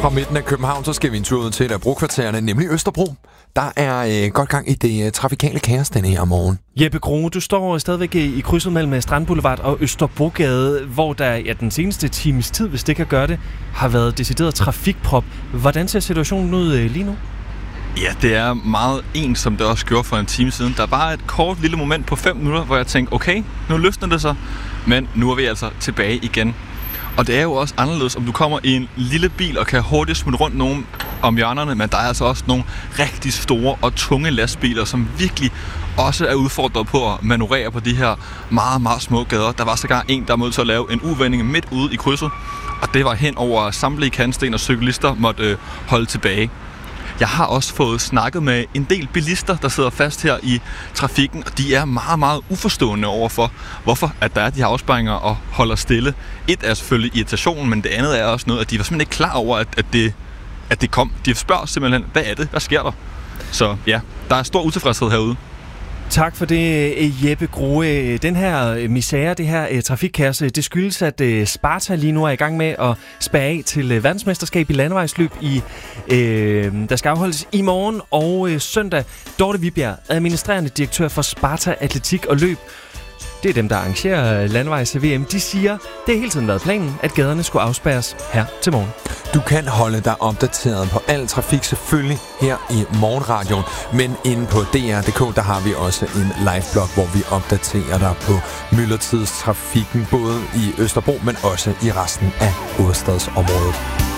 Fra midten af København, så skal vi en tur ud til et af brokvartererne, nemlig Østerbro. Der er godt gang i det trafikale kaos denne her morgen. Jeppe Groe, du står stadigvæk i krydset mellem Strandboulevard og Østerbrogade, hvor der den seneste times tid, hvis det kan gøre det, har været decideret trafikprop. Hvordan ser situationen ud lige nu? Ja, det er meget ens, som det også gjorde for en time siden. Der var et kort lille moment på 5 minutter, hvor jeg tænkte, okay, nu løsner det sig, men nu er vi altså tilbage igen. Og det er jo også anderledes, om du kommer i en lille bil og kan hurtigt smutte rundt nogen om hjørnerne, men der er altså også nogle rigtig store og tunge lastbiler, som virkelig også er udfordret på at manøvrere på de her meget, meget små gader. Der var sågar en, der måtte så lave en uvending midt ude i krydset, og det var hen over samtlige kantsten, og cyklister måtte holde tilbage. Jeg har også fået snakket med en del bilister, der sidder fast her i trafikken, og de er meget, meget uforstående overfor, hvorfor at der er de her afspærringer og holder stille. Et er selvfølgelig irritationen, men det andet er også noget, at de var simpelthen ikke klar over, at det kom. De spørger simpelthen, hvad er det? Hvad sker der? Så ja, der er stor utilfredshed herude. Tak for det, Jeppe Groe. Den her misære, det her trafikkaos, det skyldes, at Sparta lige nu er i gang med at spærre af til verdensmesterskab i landevejsløb, der skal afholdes i morgen og søndag. Dorte Vibjerg, administrerende direktør for Sparta Atletik og Løb. Det er dem, der arrangerer landevejs-VM. De siger, det har hele tiden været planen, at gaderne skulle afspærres her til morgen. Du kan holde dig opdateret på al trafik, selvfølgelig her i Morgenradioen. Men inde på dr.dk, der har vi også en live-blog, hvor vi opdaterer dig på myldretidstrafikken, både i Østerbro, men også i resten af hovedstadsområdet.